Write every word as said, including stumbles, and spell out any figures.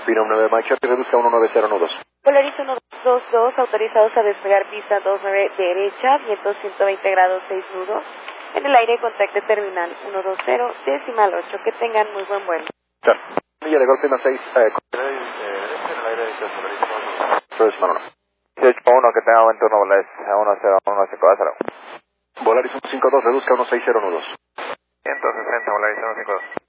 Binom nueve Mike Charlie, reduzca uno nueve cero nudos. Polaris uno dos dos, autorizados a despegar pista dos nueve derecha, viento ciento veinte grados seis nudos. En el aire, contacte terminal uno dos cero, decimal ocho. Que tengan muy buen vuelo. Milla de golpe más seis, eh, en el aire de Polaris uno. uno, que tenga buen turno, Polaris uno cero uno cinco cero. Volaris uno cinco dos, reduzca uno seis cero nudos. ciento sesenta, Polaris uno cinco dos.